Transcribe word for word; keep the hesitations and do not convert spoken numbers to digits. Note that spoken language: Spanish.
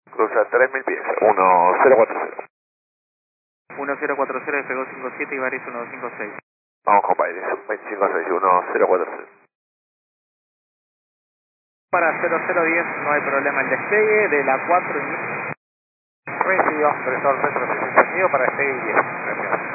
Cruza tres mil pies, uno cero cuatro cero. uno cero cuatro cero, despegó cinco siete y Baris uno cinco seis. Vamos con Baires, veinticinco seis, uno cero cuatro cero. Para cero cero diez no hay problema el despegue de la cuatro y... Recibido, profesor Centro sesenta para despegue y diez. Gracias.